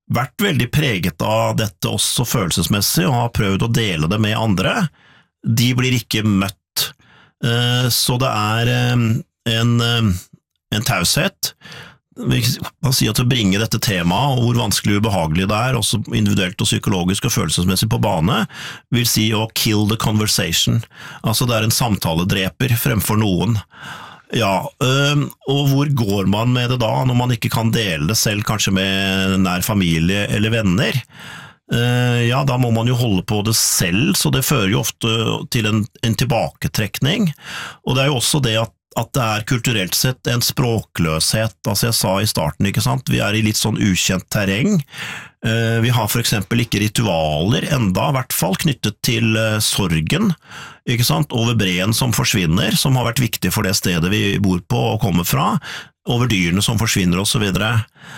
vært veldig preget av dette også følelsesmessig, og har prøvd å dele det med andre, de blir ikke møtt. Så det en taushet. Vi kan si at å bringe dette temaet, og hvor vanskelig og ubehagelig det også individuelt og psykologisk og følelsesmessig på bane, vil si å kill the conversation. Altså det en samtaledreper fremfor noen. Ja, og hvor går man med det da, når man ikke kan dele det selv, kanskje med nær familie eller venner? Ja, da må man jo holde på det selv, så det fører jo ofte til en tilbaketrekning. Og det jo også det at det kulturelt sett en språkløshet, altså jeg sa I starten, ikke sant? Vi I litt sånn ukjent terreng. Vi har for eksempel ikke ritualer enda, I hvert fall knyttet til sorgen, ikke sant? Over breen som forsvinner, som har vært viktig for det stedet vi bor på og kommer fra, over dyrene som forsvinner og så videre.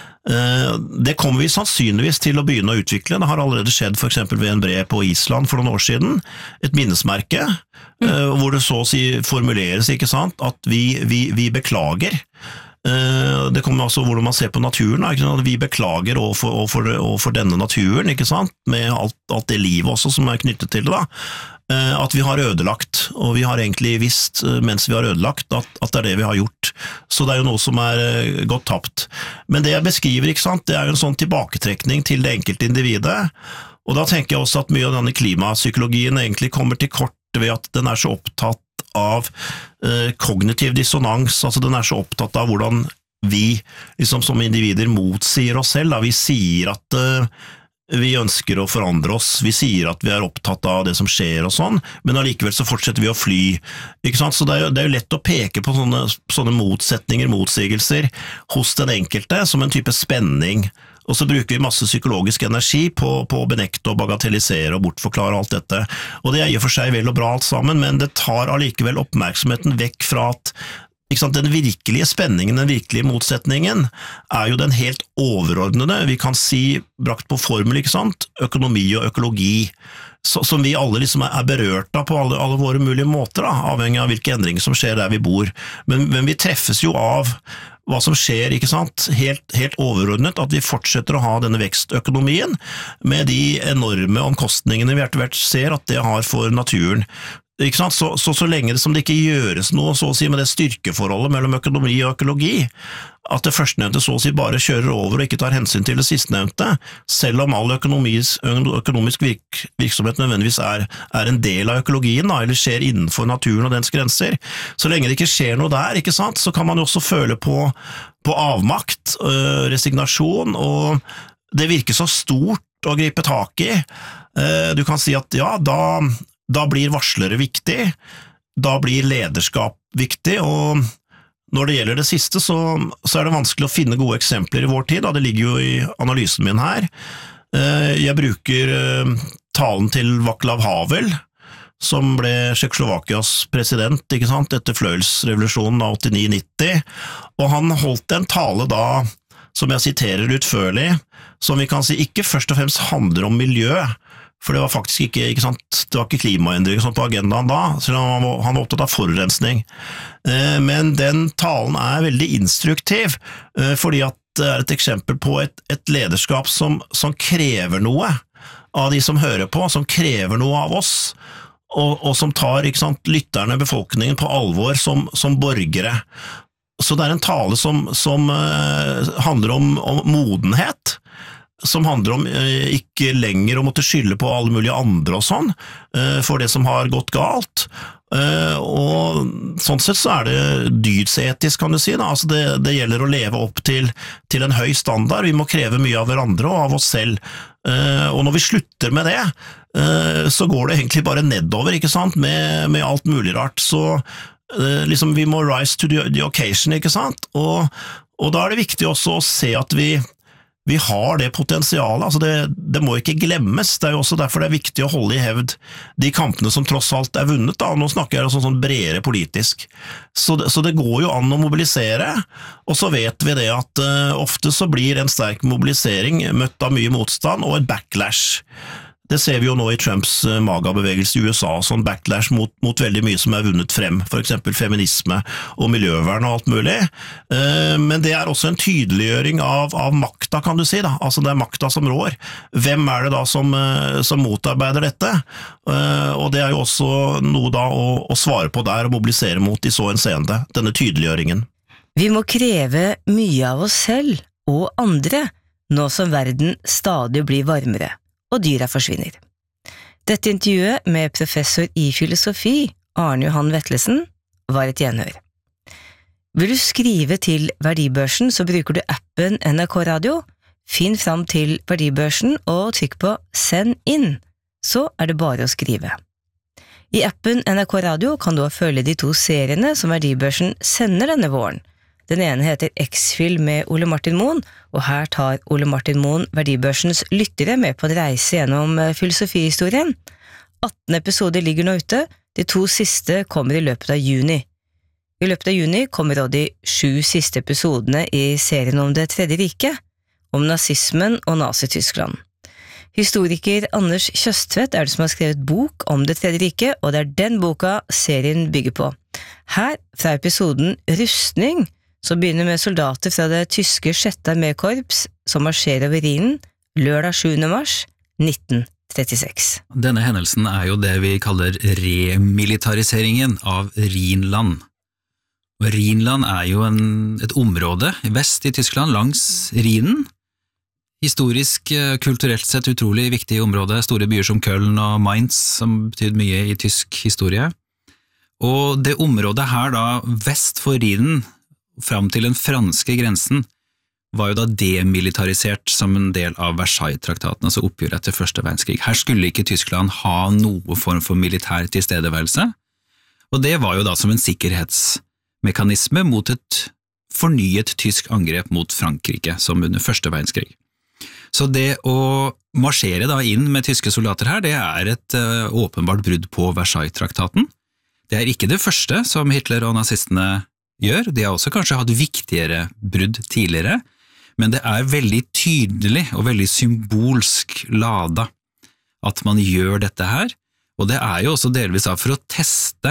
Det kommer vi sannsynligvis til å begynne å utvikle. Det har allerede skjedd for eksempel ved en bre på Island for noen år siden, et minnesmerke, hvor det så å si formuleres, ikke sant, at vi beklager. Det kommer også hvordan man ser på naturen, ikke sant? Vi beklager overfor denne naturen, ikke sant, med alt det livet også som knyttet til det da. At vi har ødelagt, og vi har egentlig visst mens vi har ødelagt at det det vi har gjort. Så det jo noe som gått tapt. Men det jeg beskriver, ikke sant, det jo en sånn tilbaketrekning til det enkelte individet, og da tenker jeg også at mye av denne klimapsykologien egentlig kommer til kort ved at den så opptatt av kognitiv dissonans, altså den så opptatt av hvordan vi liksom som individer motsier oss selv, da vi sier at vi ønsker å forandre oss, vi sier at vi opptatt av det som skjer og sånn, men allikevel så fortsetter vi å fly, ikke sant? Så det jo lett å peke på sånne motsetninger, motsigelser hos den enkelte, som en type spenning, og så bruker vi masse psykologisk energi på å benekte og bagatellisere og bortforklare alt dette, og det I og for seg vel og bra alt sammen, men det tar allikevel oppmerksomheten vekk fra at ikke sant, den virkelige spenningen, den virkelige motsetningen jo den helt overordnede, vi kan si brakt på formel, ikke sant, økonomi og økologi, som vi alle liksom berørt av på alle våre mulige måter, da, avhengig av hvilke endringer som skjer der vi bor, men vi treffes jo av hva som skjer, ikke sant, helt overordnet, at vi fortsetter å ha denne vekstøkonomien med de enorme omkostningene vi etter hvert ser at det har for naturen. Ikke sant? Så lenge det som det ikke gjøres noe, så å si, med det styrkeforholdet mellom økonomi og økologi, at det førstnevnte så å si bare kjører over og ikke tar hensyn til det sistnevnte, selv om all økonomisk virksomhet nødvendigvis en del av økologien, da, eller skjer innenfor naturen og dens grenser. Så lenge det ikke skjer noe der, ikke sant, så kan man jo også føle på avmakt, resignasjon, og det virker så stort å gripe tak I. Du kan si at ja, da blir varslere viktig, da blir lederskap viktig, og når det gjelder det siste, så det vanskelig å finne gode eksempler I vår tid, da. Det ligger jo I analysen min her. Jeg bruker talen til Václav Havel, som ble Tsjekkoslovakias president, ikke sant, etter fløyelsrevolusjonen av 89-90, og han holdt en tale da, som jeg siterer utførlig, som vi kan si ikke først og fremst handler om miljø, for det var faktisk ikke sant, det var ikke klimaendring sånn på agendaen da, så han var opptatt av forurensning. Men den talen veldig instruktiv, fordi at det et eksempel på et lederskap som krever noe av de som hører på, som krever noe av oss, og som tar ikke sant, lytterne, befolkningen på alvor som borgere. Så det en tale som handler om modenhet, som handler om ikke lenger å måtte skylde på alle mulige andre og sånn, for det som har gått galt, og sånn sett så det dydsetisk kan du si da, altså det gjelder å leve opp til en høy standard, vi må kreve mye av hverandre og av oss selv, og når vi slutter med det, så går det egentlig bare nedover, ikke sant, med alt mulig rart, så liksom vi må rise to the occasion, ikke sant, og da det viktig også å se at vi har det potensialet, altså det må ikke glemmes, det jo også derfor det viktig å holde I hevd de kampene som tross alt vunnet, da, og nå snakker jeg sånn bredere politisk, så det går jo an å mobilisere, og så vet vi det at ofte så blir en sterk mobilisering møtt av mye motstand og et backlash. Det ser vi jo nå i Trumps MAGA-bevegelse i USA, sånn backlash mot veldig mye som vunnet frem, for eksempel feminisme og miljøvern og alt mulig. Men det også en tydeliggjøring av makta, kan du si da. Altså det makta som rår. Hvem det da som motarbeider dette? Og det jo også noe da å svare på der og mobilisere mot i så en scene, denne tydeliggjøringen. Vi må kreve mye av oss selv og andre, nå som verden stadig blir varmere. Og dyra forsvinner. Dette intervjuet med professor i filosofi, Arne Johan Vetlesen, var et gjenhør. Vil du skrive til Verdibørsen, så bruker du appen NRK Radio. Finn fram til Verdibørsen og trykk på Send inn, så det bare å skrive. I appen NRK Radio kan du følge de 2 seriene som Verdibørsen sender denne våren. Den ene heter X-Fil med Ole Martin Moen, og her tar Ole Martin Moen Verdibørsens lyttere med på en reise gjennom filosofihistorien. 18 episoder ligger nå ute, de 2 siste kommer i løpet av juni. I løpet av juni kommer også de 7 siste episodene i serien om Det tredje riket, om nazismen og Nazi-Tyskland. Historiker Anders Kjøstvedt det som har skrevet bok om Det tredje riket, og det den boka serien bygger på. Her, fra episoden Rustning, som begynner med soldater fra det tyske 6. armékorps som marsjerer over Rhinen lørdag 7. mars 1936. Denne hendelsen jo det vi kaller remilitariseringen av Rhinland. Og Rhinland jo et område vest i Tyskland langs Rhinen. Historisk, kulturelt sett utrolig viktig område, store byer som Köln og Mainz, som betyr mye i tysk historie. Og det området her da, vest for Rhinen, fram til den franske grensen, var jo da demilitarisert som en del av Versailles-traktaten, altså oppgjøret etter første verdenskrig. Her skulle ikke Tyskland ha noe form for militær tilstedeværelse, og det var jo da som en sikkerhetsmekanisme mot et fornyet tysk angrep mot Frankrike, som under første verdenskrig. Så det å marsjere da inn med tyske soldater her, det et åpenbart brudd på Versailles-traktaten. Det ikke det første som Hitler og nazistene gjør, de har også kanskje hatt viktigere brudd tidligere, men det veldig tydelig og veldig symbolsk lada at man gjør dette her, og det jo også delvis for å teste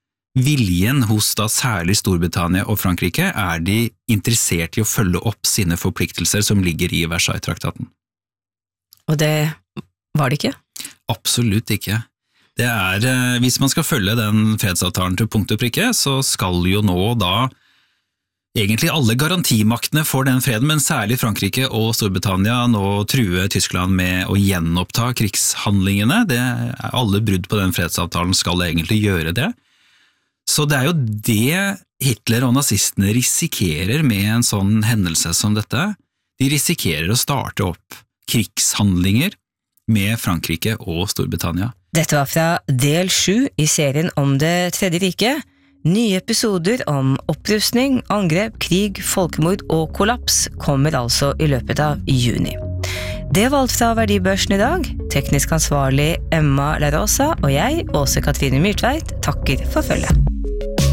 viljen hos da særlig Storbritannia og Frankrike, de interessert i å følge opp sine forpliktelser som ligger i Versailles-traktaten. Og det var det ikke? Absolutt ikke. Det hvis man skal følge den fredsavtalen til punkt og prikke, så skal jo nå da egentlig alle garantimaktene for den freden, men særlig Frankrike og Storbritannia nå true Tyskland med å gjenoppta krigshandlingene. Alle brudd på den fredsavtalen skal egentlig gjøre det. Så det jo det Hitler og nazistene risikerer med en sånn hendelse som dette. De risikerer å starte opp krigshandlinger med Frankrike og Storbritannia. Dette var fra del 7 i serien om Det tredje riket. Nye episoder om opprustning, angrep, krig, folkemord og kollaps kommer altså i løpet av juni. Det var alt fra Verdibørsen i dag. Teknisk ansvarlig Emma La Rosa og jeg, Åse Katrine Myrtveit, takker for følget.